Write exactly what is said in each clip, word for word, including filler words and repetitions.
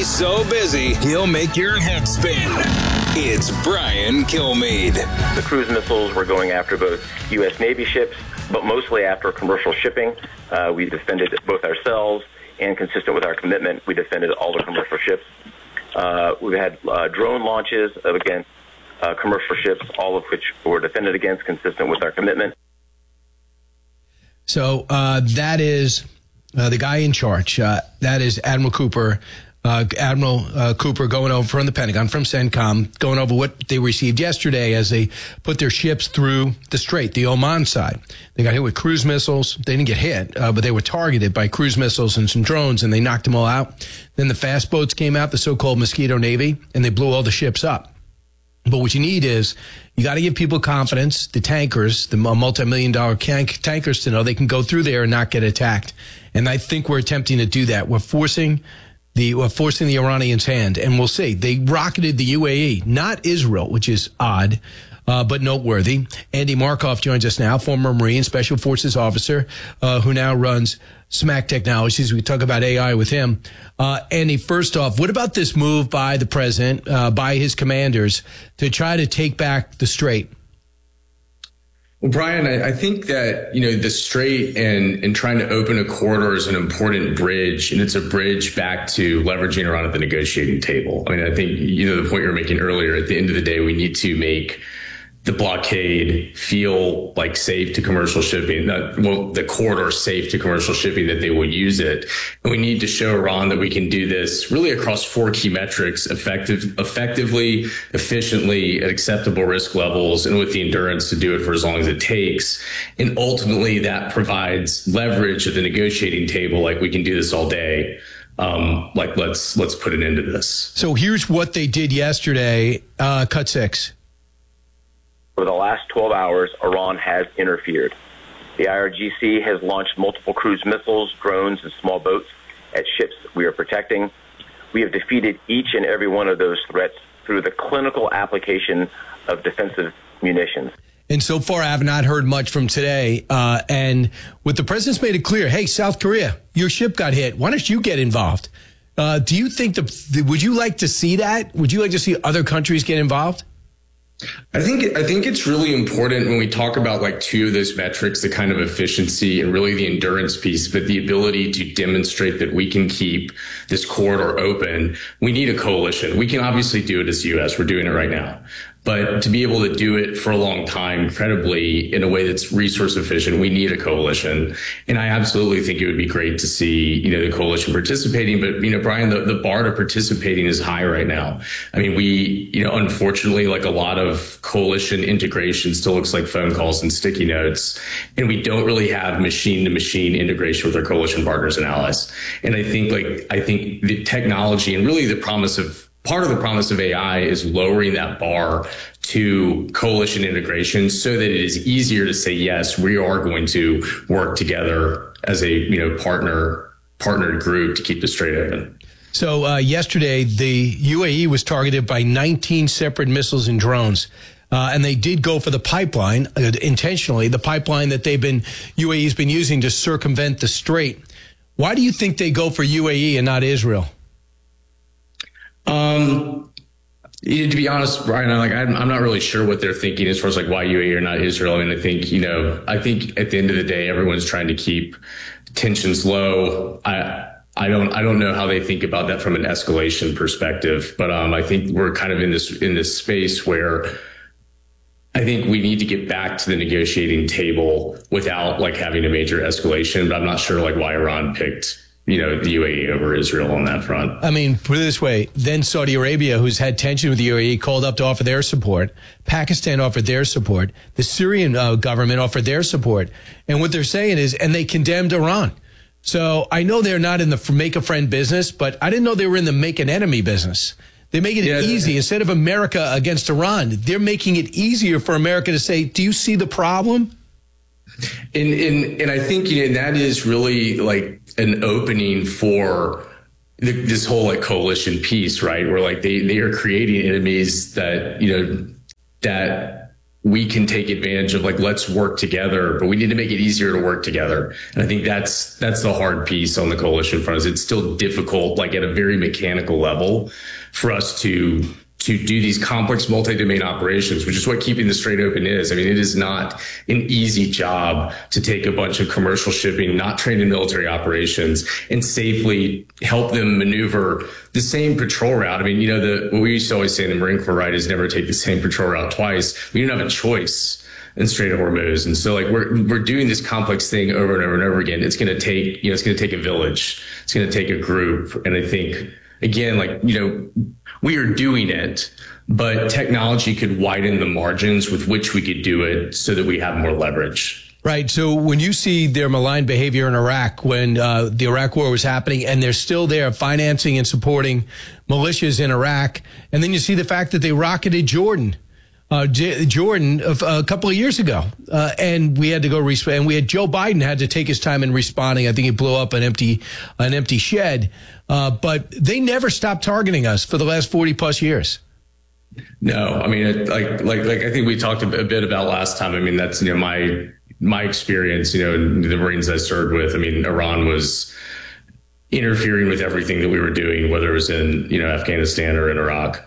He's so busy, he'll make your head spin. It's Brian Kilmeade. The cruise missiles were going after both U S Navy ships, but mostly after commercial shipping. Uh, we defended both ourselves, and consistent with our commitment, we defended all the commercial ships. Uh, we've had uh, drone launches of, against uh, commercial ships, all of which were defended against, consistent with our commitment. So uh, that is uh, the guy in charge. Uh, that is Admiral Cooper. Uh, Admiral uh, Cooper going over from the Pentagon, from CENTCOM, going over what they received yesterday as they put their ships through the Strait, the Oman side. They got hit with cruise missiles. They didn't get hit, uh, but they were targeted by cruise missiles and some drones, and they knocked them all out. Then the fast boats came out, the so-called Mosquito Navy, and they blew all the ships up. But what you need is you got to give people confidence, the tankers, the multi-million dollar tankers, to know they can go through there and not get attacked. And I think we're attempting to do that. We're forcing the we're forcing the Iranians' hand, and we'll see. They rocketed the U A E, not Israel, which is odd, uh, but noteworthy. Andy Markov joins us now, former Marine Special Forces officer, uh, who now runs SMAC Technologies. We talk about A I with him. Uh, Andy, first off, what about this move by the president, uh, by his commanders, to try to take back the Strait? Well, Brian, I, I think that, you know, the Strait and, and trying to open a corridor is an important bridge, and it's a bridge back to leveraging Iran at the negotiating table. I mean, I think, you know, the point you were making earlier, at the end of the day, we need to make the blockade feel like safe to commercial shipping, that, well, the corridor safe to commercial shipping, that they will use it. And we need to show Iran that we can do this really across four key metrics: effective, effectively, efficiently, at acceptable risk levels, and with the endurance to do it for as long as it takes. And ultimately that provides leverage at the negotiating table. Like, we can do this all day. Um, like, let's, let's put an end to this. So here's what they did yesterday. Uh, cut six. For the last twelve hours, Iran has interfered. The I R G C has launched multiple cruise missiles, drones, and small boats at ships we are protecting. We have defeated each and every one of those threats through the clinical application of defensive munitions. And so far, I have not heard much from today. Uh, and what the president's made it clear, hey, South Korea, your ship got hit. Why don't you get involved? Uh, do you think, the, the would you like to see that? Would you like to see other countries get involved? I think I think it's really important when we talk about like two of those metrics, the kind of efficiency and really the endurance piece, but the ability to demonstrate that we can keep this corridor open. We need a coalition. We can obviously do it as the U S. We're doing it right now. But to be able to do it for a long time, credibly, in a way that's resource efficient, we need a coalition. And I absolutely think it would be great to see, you know, the coalition participating. But, you know, Brian, the, the bar to participating is high right now. I mean, we, you know, unfortunately, like a lot of coalition integration still looks like phone calls and sticky notes. And we don't really have machine to machine integration with our coalition partners and allies. And I think like, I think the technology and really the promise of Part of the promise of A I is lowering that bar to coalition integration so that it is easier to say, yes, we are going to work together as a, you know, partner, partnered group to keep the Strait open. So uh, yesterday, the U A E was targeted by nineteen separate missiles and drones. Uh, and they did go for the pipeline uh, intentionally, the pipeline that they've been, U A E's been using to circumvent the Strait. Why do you think they go for U A E and not Israel? Um, to be honest, Brian, I'm like, I'm, I'm not really sure what they're thinking as far as like why U A E or not Israel. I mean, I think, you know, I think at the end of the day, everyone's trying to keep tensions low. I, I don't, I don't know how they think about that from an escalation perspective, but, um, I think we're kind of in this, in this space where I think we need to get back to the negotiating table without like having a major escalation, but I'm not sure like why Iran picked, you know, the U A E over Israel on that front. I mean, put it this way, then Saudi Arabia, who's had tension with the U A E, called up to offer their support. Pakistan offered their support. The Syrian uh, government offered their support. And what they're saying is, and they condemned Iran. So I know they're not in the make a friend business, but I didn't know they were in the make an enemy business. They're making it yeah, easy. Instead of America against Iran, they're making it easier for America to say, do you see the problem? And, and, and I think, you know, that is really like an opening for the, this whole like coalition piece, right? Where like they, they are creating enemies that, you know, that we can take advantage of, like, let's work together, but we need to make it easier to work together. And I think that's, that's the hard piece on the coalition front, is it's still difficult, like at a very mechanical level, for us to, to do these complex multi-domain operations, which is what keeping the Strait open is. I mean, it is not an easy job to take a bunch of commercial shipping, not trained in military operations, and safely help them maneuver the same patrol route. I mean, you know, the, what we used to always say in the Marine Corps, right, is never take the same patrol route twice. We don't have a choice in Strait of Hormuz. And so, like, we're, we're doing this complex thing over and over and over again. It's going to take, you know, it's going to take a village. It's going to take a group. And I think, again, like, you know, we are doing it, but technology could widen the margins with which we could do it so that we have more leverage. Right. So when you see their malign behavior in Iraq, when uh, the Iraq war was happening, and they're still there financing and supporting militias in Iraq, and then you see the fact that they rocketed Jordan, uh, J- Jordan a, a couple of years ago, uh, and we had to go respond. And we had Joe Biden had to take his time in responding. I think he blew up an empty, an empty shed. Uh, but they never stopped targeting us for the last forty plus years. No, I mean, it, like, like, like I think we talked a bit about last time. I mean, that's, you know, my, my experience, you know, in the Marines I served with. I mean, Iran was interfering with everything that we were doing, whether it was in, you know, Afghanistan or in Iraq.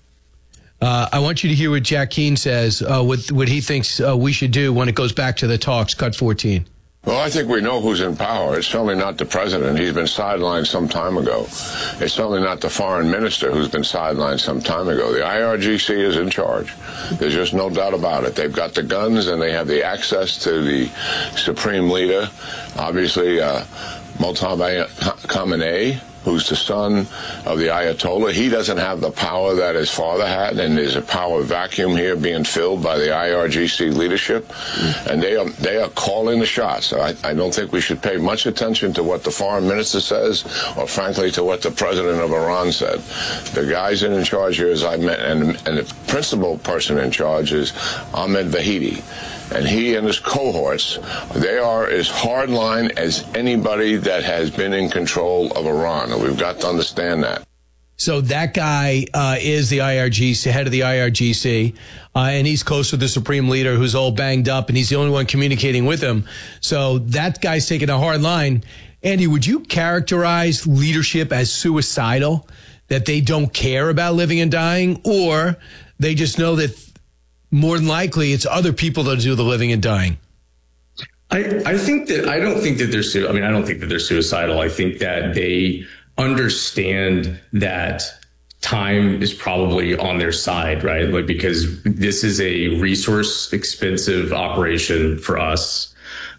Uh, I want you to hear what Jack Keane says, uh, what, what he thinks uh, we should do when it goes back to the talks, cut fourteen. Well, I think we know who's in power. It's certainly not the president. He's been sidelined some time ago. It's certainly not the foreign minister who's been sidelined some time ago. The I R G C is in charge. There's just no doubt about it. They've got the guns and they have the access to the supreme leader, obviously, uh, Mojtaba Khamenei, who's the son of the Ayatollah. He doesn't have the power that his father had, and there's a power vacuum here being filled by the I R G C leadership, and they are they are calling the shots. So I, I don't think we should pay much attention to what the foreign minister says, or frankly to what the president of Iran said. The guys in charge here, as I met, and, and the principal person in charge is Ahmed Vahidi. And he and his cohorts, they are as hardline as anybody that has been in control of Iran. And we've got to understand that. So that guy uh, is the I R G C, head of the I R G C, uh, and he's close to the supreme leader who's all banged up, and he's the only one communicating with him. So that guy's taking a hard line. Andy, would you characterize leadership as suicidal, that they don't care about living and dying, or they just know that more than likely it's other people that do the living and dying? I, I think that, I don't think that they're, su- I mean, I don't think that they're suicidal. I think that they understand that time is probably on their side, right? Like, because this is a resource expensive operation for us.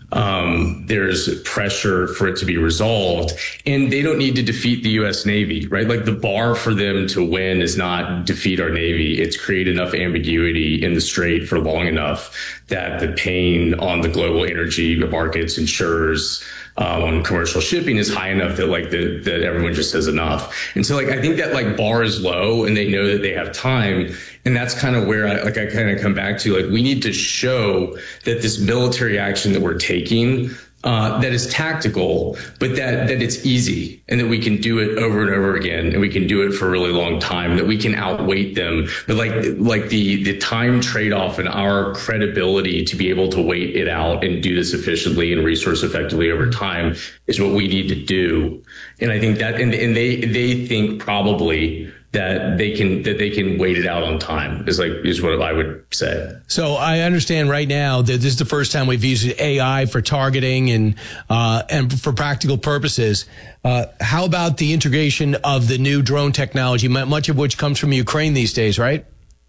Um, there's pressure for it to be resolved, and they don't need to defeat the U S Navy, right? Like, the bar for them to win is not defeat our Navy. It's create enough ambiguity in the Strait for long enough that the pain on the global energy markets, insurers, um, on commercial shipping is high enough that like the, that everyone just says enough. And so like, I think that like bar is low and they know that they have time. And that's kind of where I, like, I kind of come back to, like, we need to show that this military action that we're taking, uh, that is tactical, but that, that it's easy and that we can do it over and over again. And we can do it for a really long time, that we can outweight them. But like, like the, the time trade-off and our credibility to be able to wait it out and do this efficiently and resource effectively over time is what we need to do. And I think that, and, and they, they think probably that they can that they can wait it out on time is like is what I would say. So I understand right now that this is the first time we've used A I for targeting and uh, and for practical purposes. Uh, how about the integration of the new drone technology, much of which comes from Ukraine these days, right?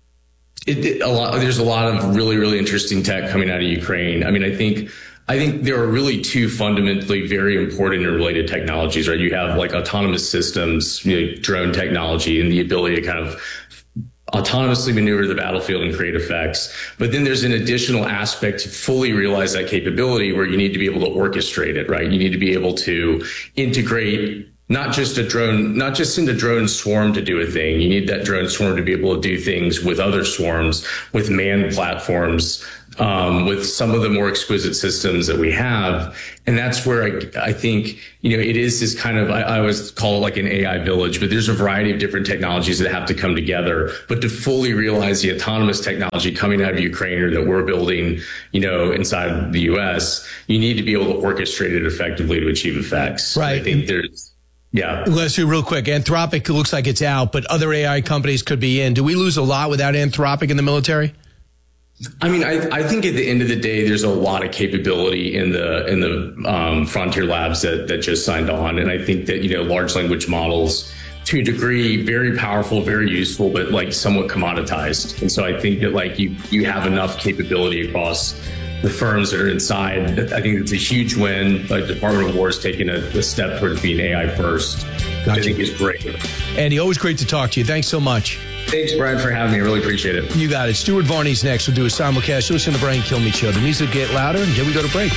It, it, a lot. There's a lot of really really interesting tech coming out of Ukraine. I mean, I think. I think there are really two fundamentally very important and related technologies, right? You have like autonomous systems, you know, drone technology, and the ability to kind of autonomously maneuver the battlefield and create effects. But then there's an additional aspect to fully realize that capability where you need to be able to orchestrate it, right? You need to be able to integrate not just a drone, not just send a drone swarm to do a thing. You need that drone swarm to be able to do things with other swarms, with manned platforms, um, with some of the more exquisite systems that we have. And that's where I, I think, you know, it is this kind of, I, I always call it like an A I village, but there's a variety of different technologies that have to come together. But to fully realize the autonomous technology coming out of Ukraine or that we're building, you know, inside the U S, you need to be able to orchestrate it effectively to achieve effects. Right. I think there's, yeah. Leslie, real quick, Anthropic looks like it's out, but other A I companies could be in. Do we lose a lot without Anthropic in the military? I mean, I, I think at the end of the day, there's a lot of capability in the in the um, frontier labs that, that just signed on. And I think that, you know, large language models, to a degree, very powerful, very useful, but like somewhat commoditized. And so I think that like you you have enough capability across the firms that are inside. I think it's a huge win. Like the Department of War is taking a, a step towards being A I first. Gotcha. I think is great. Andy, always great to talk to you. Thanks so much. Thanks, Brian, for having me. I really appreciate it. You got it. Stuart Varney's next. We'll do a simulcast. You listen to Brian Kilmeade Show. The music will get louder, and here we go to break.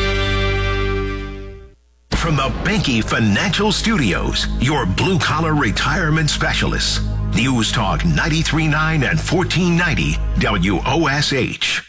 From the Benke Financial Studios, your blue-collar retirement specialists. News Talk ninety-three point nine and fourteen ninety W O S H.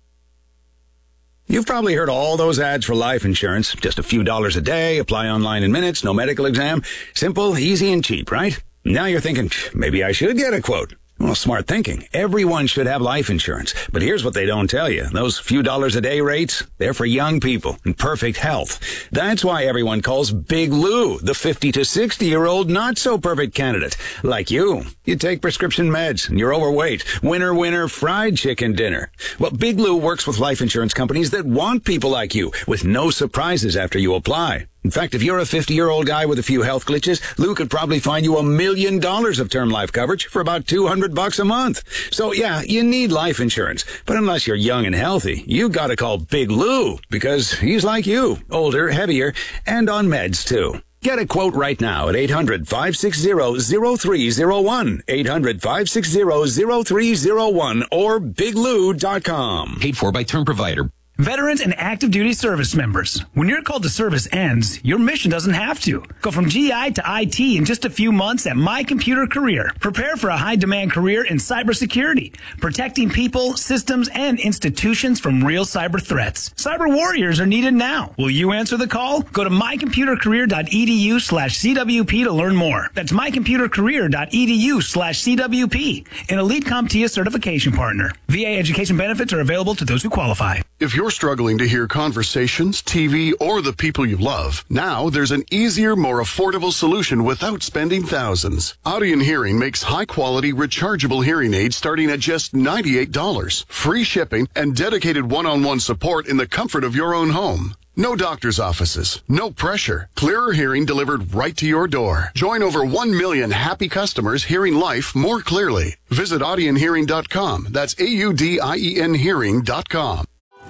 You've probably heard all those ads for life insurance. Just a few dollars a day, apply online in minutes, no medical exam. Simple, easy, and cheap, right? Now you're thinking, maybe I should get a quote. Well, smart thinking. Everyone should have life insurance. But here's what they don't tell you. Those few dollars a day rates, they're for young people in perfect health. That's why everyone calls Big Lou the fifty to sixty-year-old not-so-perfect candidate. Like you. You take prescription meds and you're overweight. Winner, winner, fried chicken dinner. Well, Big Lou works with life insurance companies that want people like you with no surprises after you apply. In fact, if you're a fifty-year-old guy with a few health glitches, Lou could probably find you a million dollars of term life coverage for about two hundred bucks a month. So yeah, you need life insurance. But unless you're young and healthy, you gotta call Big Lou because he's like you, older, heavier, and on meds too. Get a quote right now at eight hundred, five six zero, zero three zero one, eight hundred, five six zero, zero three zero one, or big lou dot com. Paid for by Term Provider. Veterans and active duty service members. When your call to service ends, your mission doesn't have to. Go from G I to I T in just a few months at My Computer Career. Prepare for a high-demand career in cybersecurity, protecting people, systems, and institutions from real cyber threats. Cyber warriors are needed now. Will you answer the call? Go to mycomputercareer.edu slash CWP to learn more. That's mycomputercareer.edu slash CWP, an Elite CompTIA certification partner. V A education benefits are available to those who qualify. If you're struggling to hear conversations, T V, or the people you love, now there's an easier, more affordable solution without spending thousands. Audien Hearing makes high-quality, rechargeable hearing aids starting at just ninety-eight dollars. Free shipping and dedicated one-on-one support in the comfort of your own home. No doctor's offices, no pressure. Clearer hearing delivered right to your door. Join over one million happy customers hearing life more clearly. Visit audien hearing dot com. That's A U D I E N hearing dot com.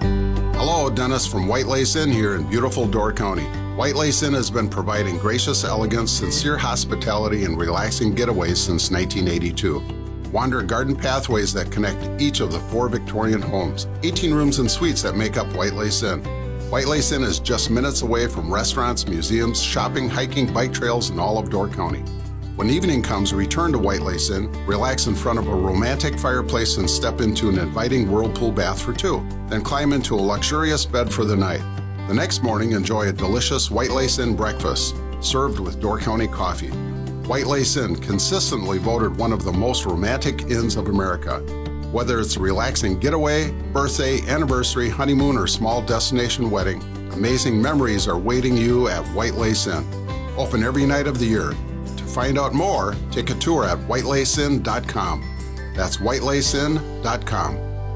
Hello, Dennis from White Lace Inn here in beautiful Door County. White Lace Inn has been providing gracious elegance, sincere hospitality, and relaxing getaways since nineteen eighty-two. Wander garden pathways that connect each of the four Victorian homes, eighteen rooms and suites that make up White Lace Inn. White Lace Inn is just minutes away from restaurants, museums, shopping, hiking, bike trails, and all of Door County. When evening comes, return to White Lace Inn, relax in front of a romantic fireplace and step into an inviting whirlpool bath for two. Then climb into a luxurious bed for the night. The next morning, enjoy a delicious White Lace Inn breakfast, served with Door County coffee. White Lace Inn, consistently voted one of the most romantic inns of America. Whether it's a relaxing getaway, birthday, anniversary, honeymoon, or small destination wedding, amazing memories are waiting you at White Lace Inn. Open every night of the year. To find out more, take a tour at white lace inn dot com. That's white lace inn dot com.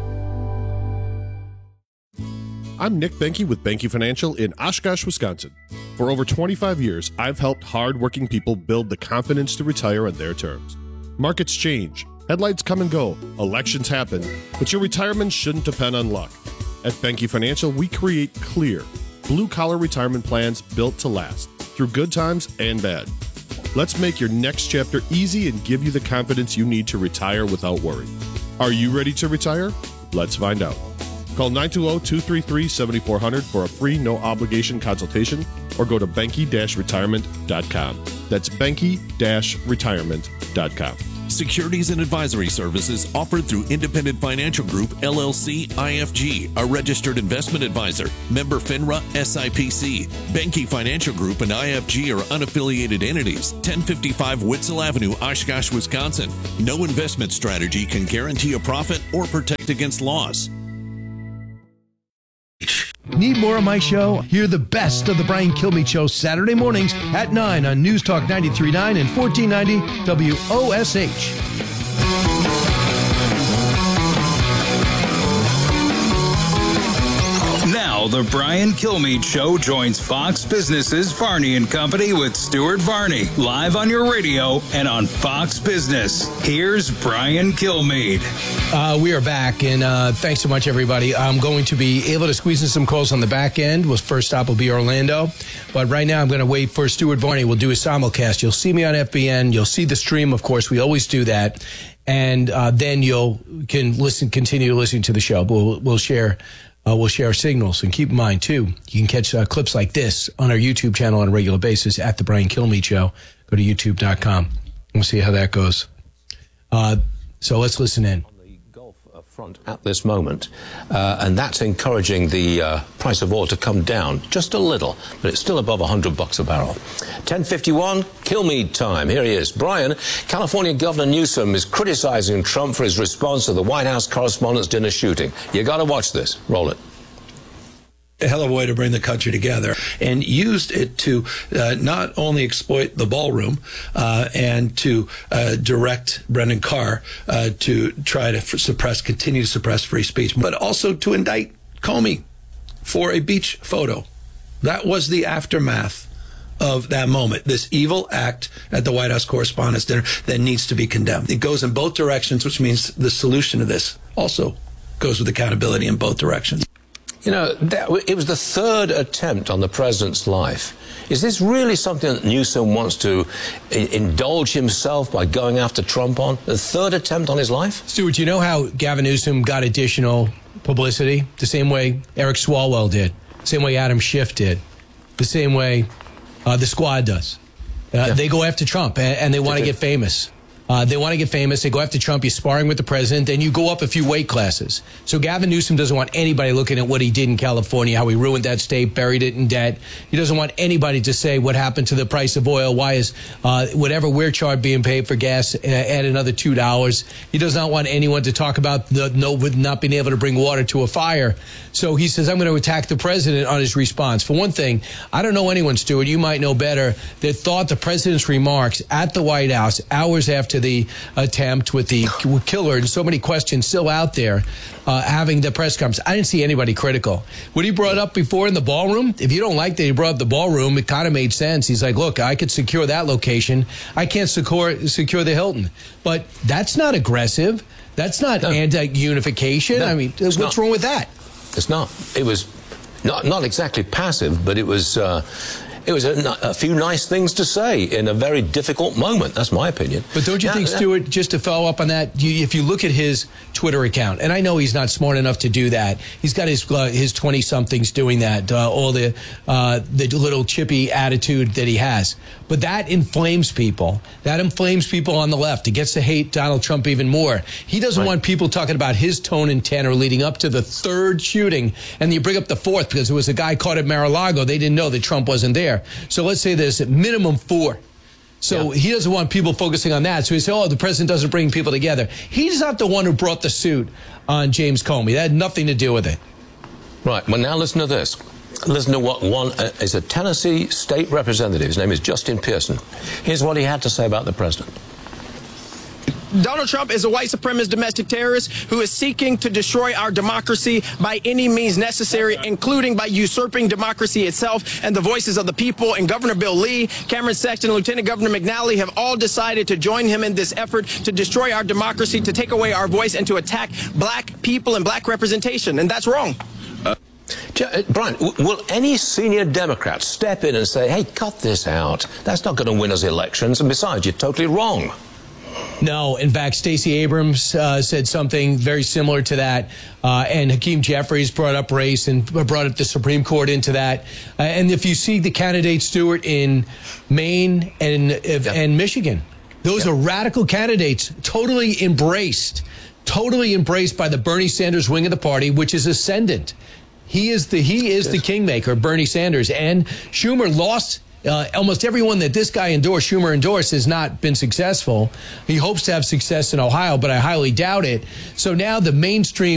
I'm Nick Benke with Benke Financial in Oshkosh, Wisconsin. For over twenty-five years, I've helped hard-working people build the confidence to retire on their terms. Markets change, headlights come and go, elections happen, but your retirement shouldn't depend on luck. At Benke Financial, we create clear, blue-collar retirement plans built to last through good times and bad. Let's make your next chapter easy and give you the confidence you need to retire without worry. Are you ready to retire? Let's find out. Call nine two zero, two three three, seven four zero zero for a free no-obligation consultation or go to benke dash retirement dot com. That's benke dash retirement dot com. Securities and advisory services offered through Independent Financial Group, L L C, I F G, a registered investment advisor. Member FINRA, S I P C. Benke Financial Group and I F G are unaffiliated entities. ten fifty-five Witzel Avenue, Oshkosh, Wisconsin. No investment strategy can guarantee a profit or protect against loss. Need more of my show? Hear the best of the Brian Kilmeade Show Saturday mornings at nine on News Talk ninety-three point nine and fourteen ninety W O S H. Now, the Brian Kilmeade Show joins Fox Business's Varney and Company with Stuart Varney, live on your radio and on Fox Business. Here's Brian Kilmeade. Uh, we are back, and uh, thanks so much, everybody. I'm going to be able to squeeze in some calls on the back end. Well, first stop will be Orlando. But right now, I'm going to wait for Stuart Varney. We'll do a simulcast. You'll see me on F B N. You'll see the stream, of course. We always do that. And uh, then you'll can listen, continue listening to the show. We'll, we'll share... Uh, we'll share signals. And keep in mind, too, you can catch uh, clips like this on our YouTube channel on a regular basis at The Brian Kilmeade Show. Go to youtube dot com. We'll see how that goes. Uh, so let's listen in. Front at this moment, uh, and that's encouraging the uh, price of oil to come down just a little, but it's still above one hundred bucks a barrel. ten fifty-one, Kilmeade time. Here he is. Brian, California Governor Newsom is criticizing Trump for his response to the White House Correspondents' Dinner shooting. You got to watch this. Roll it. A hell of a way to bring the country together, and used it to uh, not only exploit the ballroom uh, and to uh, direct Brendan Carr uh, to try to f- suppress, continue to suppress free speech, but also to indict Comey for a beach photo. That was the aftermath of that moment, this evil act at the White House Correspondents' Dinner that needs to be condemned. It goes in both directions, which means the solution to this also goes with accountability in both directions. You know, that, it was the third attempt on the president's life. Is this really something that Newsom wants to I- indulge himself by going after Trump on? The third attempt on his life? Stuart, you know how Gavin Newsom got additional publicity? The same way Eric Swalwell did. The same way Adam Schiff did. The same way uh, the Squad does. Uh, yeah. They go after Trump, and, and they want to get famous. Uh, they want to get famous. They go after Trump. You're sparring with the president. Then you go up a few weight classes. So Gavin Newsom doesn't want anybody looking at what he did in California, how he ruined that state, buried it in debt. He doesn't want anybody to say what happened to the price of oil. Why is uh, whatever we're charged being paid for gas uh, add another two dollars? He does not want anyone to talk about the no not being able to bring water to a fire. So he says, I'm going to attack the president on his response. For one thing, I don't know anyone, Stuart, you might know better, that thought the president's remarks at the White House hours after the attempt with the killer, and so many questions still out there, uh, having the press conference. I didn't see anybody critical. What he brought up before in the ballroom, if you don't like that he brought up the ballroom, it kind of made sense. He's like, look, I could secure that location. I can't secure, secure the Hilton. But that's not aggressive. That's not no. anti-unification. No, I mean, what's not. wrong with that? It's not. It was not not exactly passive, but it was uh, it was a, a few nice things to say in a very difficult moment. That's my opinion. But don't you now, think, Stuart, just to follow up on that, you, if you look at his Twitter account, and I know he's not smart enough to do that. He's got his uh, his twenty-somethings doing that, uh, all the uh, the little chippy attitude that he has. But that inflames people. That inflames people on the left. It gets to hate Donald Trump even more. He doesn't right. want people talking about his tone and tenor leading up to the third shooting. And you bring up the fourth because there was a guy caught at Mar-a-Lago. They didn't know that Trump wasn't there. So let's say there's at minimum four. So yeah. he doesn't want people focusing on that. So he said, oh, the president doesn't bring people together. He's not the one who brought the suit on James Comey. That had nothing to do with it. Right. Well, now listen to this. Listen to what one uh, is a Tennessee state representative. His name is Justin Pearson. Here's what he had to say about the president. Donald Trump is a white supremacist domestic terrorist who is seeking to destroy our democracy by any means necessary, including by usurping democracy itself. And the voices of the people and Governor Bill Lee, Cameron Sexton, and Lieutenant Governor McNally have all decided to join him in this effort to destroy our democracy, to take away our voice, and to attack black people and black representation. And that's wrong. Uh Brian, will any senior Democrat step in and say, hey, cut this out? That's not going to win us elections. And besides, you're totally wrong. No. In fact, Stacey Abrams uh, said something very similar to that. Uh, and Hakeem Jeffries brought up race and brought up the Supreme Court into that. Uh, and if you see the candidates, Stuart, in Maine and, uh, yeah. and Michigan, Those Yep. are radical candidates, totally embraced, totally embraced by the Bernie Sanders wing of the party, which is ascendant. He is the he is the kingmaker, Bernie Sanders, and Schumer lost. Uh, almost everyone that this guy endorsed, Schumer endorsed, has not been successful. He hopes to have success in Ohio, but I highly doubt it. So now the mainstream